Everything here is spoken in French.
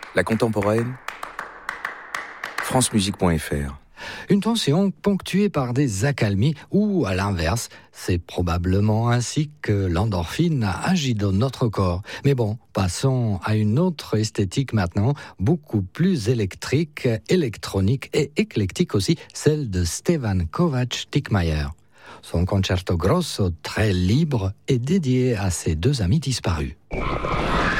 La contemporaine, francemusique.fr. Une tension ponctuée par des accalmies ou, à l'inverse, c'est probablement ainsi que l'endorphine agit dans notre corps. Mais bon, passons à une autre esthétique maintenant, beaucoup plus électrique, électronique et éclectique aussi, celle de Stefan Kovács-Tickmayer. Son concerto grosso, très libre, est dédié à ses deux amis disparus.